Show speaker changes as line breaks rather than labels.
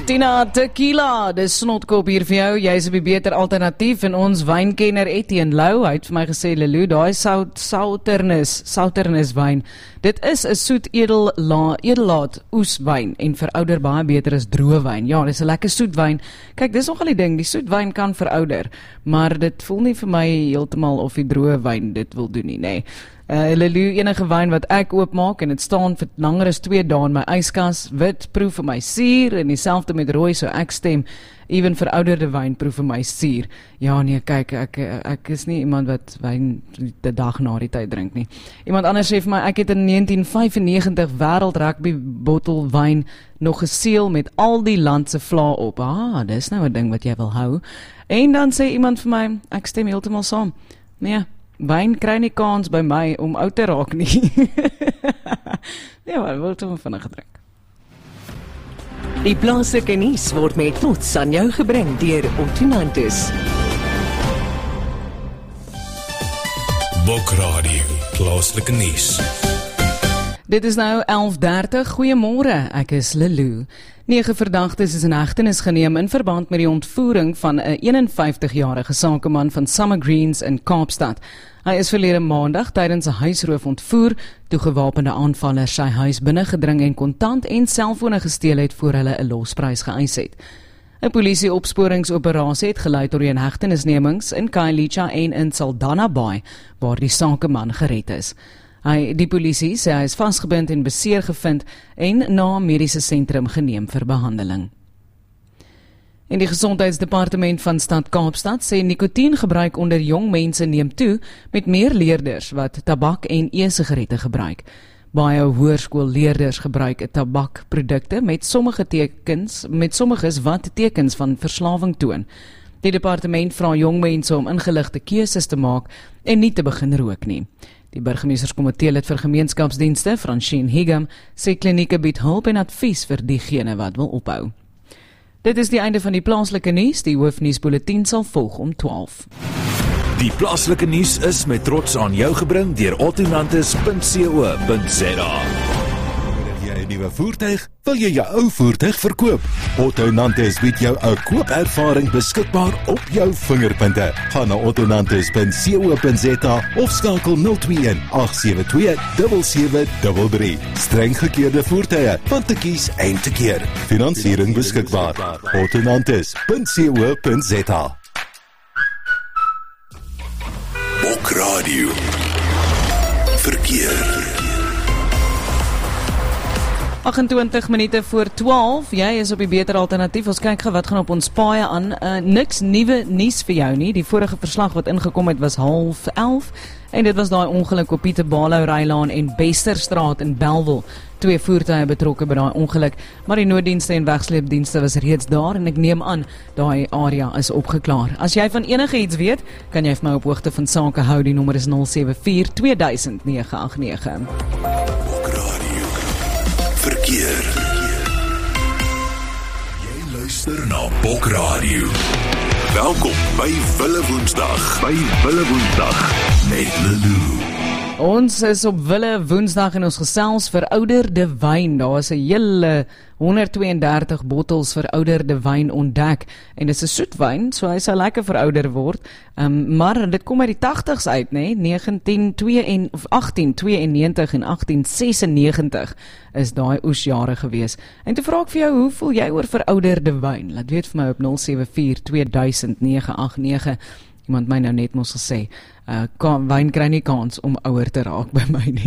Tina Tequila, dis snotkop hier vir jou. Jy is op die beter alternatief en ons wynkenner Etienne Lou, hy het vir my gesê, Lelou, daai Sauternis wyn, dit is 'n soet edellaat oeswyn en verouder baie beter as droë wyn. Ja, dis 'n lekker soet wyn. Kyk, dis nogal die ding, die soet wyn kan verouder, maar dit voel nie vir my heeltemal of die droë wyn dit wil doen nie, nee. Lelou, enige wyn wat ek oopmaak en dit staan vir langer as 2 dae in my yskas, wit proef vir my suur en dieselfde met rooi, so ek stem, even verouderde wyn proef vir my suur. Ja nee, kyk, ek is nie iemand wat wyn die dag na die tyd drink nie. Iemand anders sê vir my, ek het in 1995 wêreld rugby bottel wyn nog geseël met al die land se vla op. Dis nou 'n ding wat jy wil hou. En dan sê iemand vir my, ek stem heeltemal saam. Nee, wyn kry nie kans by my om oud te raak nie. Nee, maar wil toe vinnig gedrink.
Die plaaslike nuus word met trots aan jou gebring deur Otinantis.
Bokradio, plaaslike nuus.
Dit is nou 11:30. Goeiemôre, ek is Lelou. 9 verdagtes is in hegtenis geneem in verband met die ontvoering van 'n 51-jarige sakeman van Summer Greens in Kaapstad. Hy is verlede maandag tydens 'n huisroof ontvoer, toe gewapende aanvallers sy huis binnengedring en kontant en selfone gesteel het voor hulle 'n losprys geëis het. 'n Polisie-opsporingsoperasie het gelei tot die inhegtenisnemings in Khayelitsha en in Saldanha Bay, waar die sakeman gered is. Die polisie sê hy is vasgebind en beseer gevind en na 'n mediese sentrum geneem vir behandeling. En die Gesondheidsdepartement van Stad Kaapstad sê nikotiengebruik onder jong mense neem toe met meer leerders wat tabak en e-sigarette gebruik. Baie hoërskoolleerders gebruik tabakprodukte met sommiges wat tekens van verslawing toon. Die departement vra jong mense om ingeligte keuses te maak en nie te begin rook nie. Die burgemeesterskomitee lid vir gemeenskapsdienste, Francine Higam, sê klinieke bied hulp en advies vir diegene wat wil ophou. Dit is die einde van die plaaslike nuus. Die hoofnuusbulletin sal volg om 12.
Die plaaslike nuus is met trots aan jou gebring deur Otinantis.co.za. Nuwe voertuig? Wil jy jou ou voertuig verkoop? Otinantis bied jou 'n koopervaring beskikbaar op jou vingerpunte. Gaan na otinantis.co.za of skakel 021 872 7733. Streng gekeurde voertuie, van te kies en te keer. Finansiering beskikbaar. Otinantis.co.za. Bokradio. Verkeer.
28 minute voor 12, jy is op die beter alternatief, ons kyk wat gaan op ons paaie aan, niks nuwe nuus vir jou nie, die vorige verslag wat ingekom het was 10:30, en dit was daai ongeluk op Pieter Balau Rylaan en Besterstraat in Bellville, 2 voertuie betrokke by daai ongeluk, maar die nooddienste en wegsleepdienste was reeds daar, en ek neem aan, daai area is opgeklaar. As jy van enige iets weet, kan jy vir my op hoogte van sake hou, die nommer is 074 2000 989.
Verkeer. Jy luister na Bokradio. Welkom by Wille Woensdag. Met Lelou.
Ons is op Wille Woensdag en ons gesels verouderde wyn. Daar is 'n hele 132 bottels verouderde wyn ontdek. En dit is 'n soetwyn, so hy sal lekker verouder word. Maar dit kom uit die 80's uit, né? 1892 en 1896 is daai oesjare gewees. En toe vra ek vir jou, hoe voel jy oor verouderde wyn? Laat weet vir my op 074 2000 989. Iemand my nou net mos gesê, wyn kry nie kans om ouer te raak by my nie.